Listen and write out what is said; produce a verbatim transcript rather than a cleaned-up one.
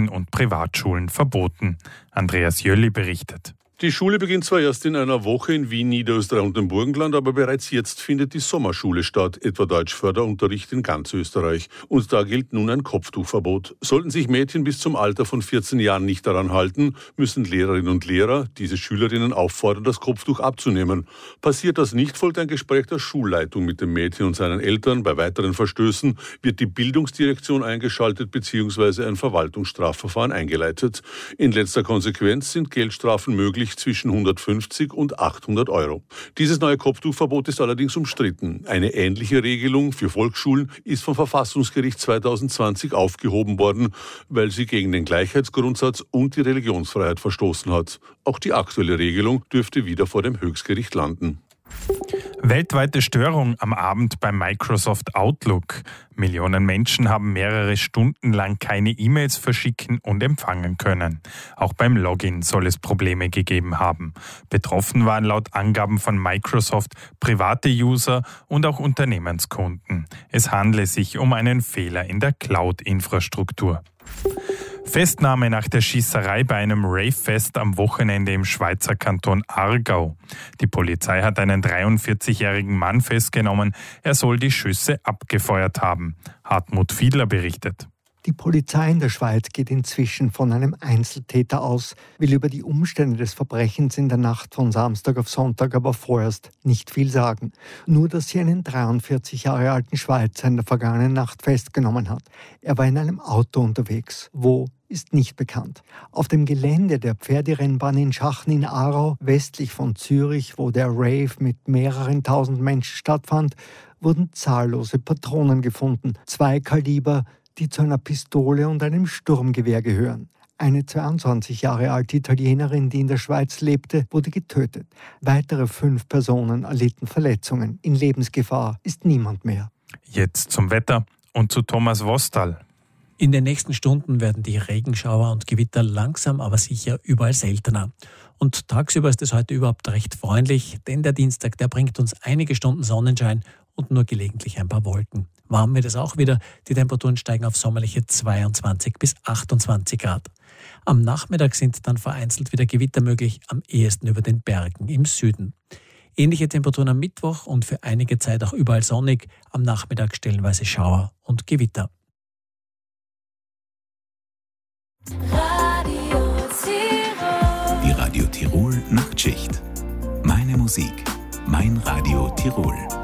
öffentlichen und Privatschulen verboten. Andreas Jölli berichtet. Die Schule beginnt zwar erst in einer Woche in Wien, Niederösterreich und dem Burgenland, aber bereits jetzt findet die Sommerschule statt, etwa Deutschförderunterricht in ganz Österreich. Und da gilt nun ein Kopftuchverbot. Sollten sich Mädchen bis zum Alter von vierzehn Jahren nicht daran halten, müssen Lehrerinnen und Lehrer diese Schülerinnen auffordern, das Kopftuch abzunehmen. Passiert das nicht, folgt ein Gespräch der Schulleitung mit dem Mädchen und seinen Eltern. Bei weiteren Verstößen wird die Bildungsdirektion eingeschaltet bzw. ein Verwaltungsstrafverfahren eingeleitet. In letzter Konsequenz sind Geldstrafen möglich zwischen hundertfünfzig und achthundert Euro. Dieses neue Kopftuchverbot ist allerdings umstritten. Eine ähnliche Regelung für Volksschulen ist vom Verfassungsgericht zweitausendzwanzig aufgehoben worden, weil sie gegen den Gleichheitsgrundsatz und die Religionsfreiheit verstoßen hat. Auch die aktuelle Regelung dürfte wieder vor dem Höchstgericht landen. Weltweite Störung am Abend bei Microsoft Outlook. Millionen Menschen haben mehrere Stunden lang keine E-Mails verschicken und empfangen können. Auch beim Login soll es Probleme gegeben haben. Betroffen waren laut Angaben von Microsoft private User und auch Unternehmenskunden. Es handle sich um einen Fehler in der Cloud-Infrastruktur. Festnahme nach der Schießerei bei einem Rave-Fest am Wochenende im Schweizer Kanton Aargau. Die Polizei hat einen dreiundvierzigjährigen Mann festgenommen. Er soll die Schüsse abgefeuert haben. Hartmut Fiedler berichtet. Die Polizei in der Schweiz geht inzwischen von einem Einzeltäter aus, will über die Umstände des Verbrechens in der Nacht von Samstag auf Sonntag aber vorerst nicht viel sagen. Nur, dass sie einen dreiundvierzig Jahre alten Schweizer in der vergangenen Nacht festgenommen hat. Er war in einem Auto unterwegs. Wo, ist nicht bekannt. Auf dem Gelände der Pferderennbahn in Schachen in Aarau, westlich von Zürich, wo der Rave mit mehreren tausend Menschen stattfand, wurden zahllose Patronen gefunden. Zwei Kaliber, die zu einer Pistole und einem Sturmgewehr gehören. Eine zweiundzwanzig Jahre alte Italienerin, die in der Schweiz lebte, wurde getötet. Weitere fünf Personen erlitten Verletzungen. In Lebensgefahr ist niemand mehr. Jetzt zum Wetter und zu Thomas Wostal. In den nächsten Stunden werden die Regenschauer und Gewitter langsam, aber sicher überall seltener. Und tagsüber ist es heute überhaupt recht freundlich, denn der Dienstag, der bringt uns einige Stunden Sonnenschein und nur gelegentlich ein paar Wolken. Warm wird es auch wieder, die Temperaturen steigen auf sommerliche zweiundzwanzig bis achtundzwanzig Grad. Am Nachmittag sind dann vereinzelt wieder Gewitter möglich, am ehesten über den Bergen im Süden. Ähnliche Temperaturen am Mittwoch und für einige Zeit auch überall sonnig, am Nachmittag stellenweise Schauer und Gewitter. Radio Tirol. Die Radio Tirol Nachtschicht. Meine Musik, mein Radio Tirol.